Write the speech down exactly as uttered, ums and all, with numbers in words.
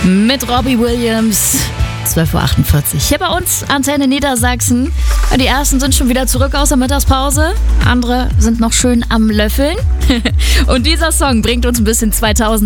mit Robbie Williams. zwölf Uhr achtundvierzig. Hier bei uns Antenne Niedersachsen. Die ersten sind schon wieder zurück aus der Mittagspause. Andere sind noch schön am Löffeln. Und dieser Song bringt uns ein bisschen zweitausender